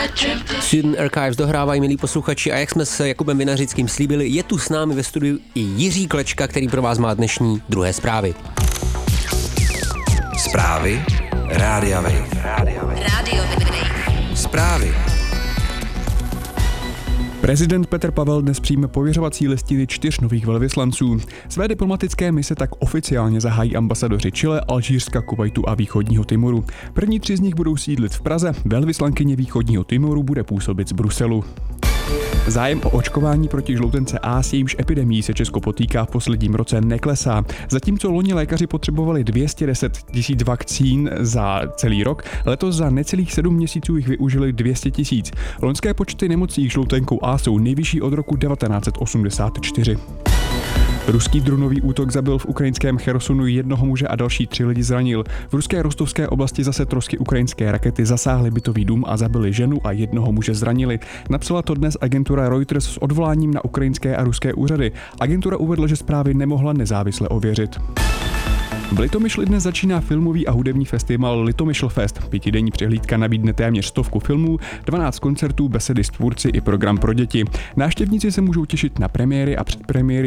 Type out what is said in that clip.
Student Archives dohrávají, milí posluchači, a jak jsme se Jakubem Vinařickým slíbili, je tu s námi ve studiu i Jiří Klečka, který pro vás má dnešní druhé zprávy. Zprávy Rádia Wave. Zprávy. Prezident Petr Pavel dnes přijme pověřovací listiny 4 nových velvyslanců. Své diplomatické mise tak oficiálně zahájí ambasadoři Chile, Alžírska, Kuvajtu a Východního Timoru. První 3 z nich budou sídlit v Praze, velvyslankyně Východního Timoru bude působit z Bruselu. Zájem o očkování proti žloutence A, s jejímž epidemií se Česko potýká v posledním roce, neklesá. Zatímco loni lékaři potřebovali 210 000 vakcín za celý rok, letos za necelých 7 měsíců jich využili 200 000. Loňské počty nemocných žloutenkou A jsou nejvyšší od roku 1984. Ruský dronový útok zabil v ukrajinském Chersonu 1 muže a další 3 lidi zranil. V ruské rostovské oblasti zase trosky ukrajinské rakety zasáhly bytový dům a zabili ženu a 1 muže zranili. Napsala to dnes agentura Reuters s odvoláním na ukrajinské a ruské úřady. Agentura uvedla, že zprávy nemohla nezávisle ověřit. V Litomyšli dnes začíná filmový a hudební festival Litomyšl Fest. 5denní přehlídka nabídne téměř 100 filmů, 12 koncertů, besedy s tvůrci i program pro děti. Návštěvníci se můžou těšit na premiéry a předpremiéry